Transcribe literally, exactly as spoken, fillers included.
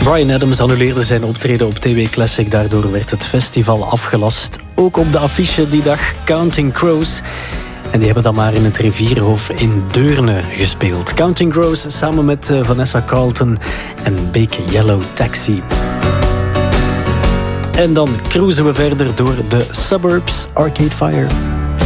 Bryan Adams annuleerde zijn optreden op T W Classic. Daardoor werd het festival afgelast. Ook op de affiche die dag Counting Crows. En die hebben dan maar in het Rivierhof in Deurne gespeeld. Counting Crows samen met uh, Vanessa Carlton en Big Yellow Taxi. En dan cruisen we verder door de suburbs. Arcade Fire.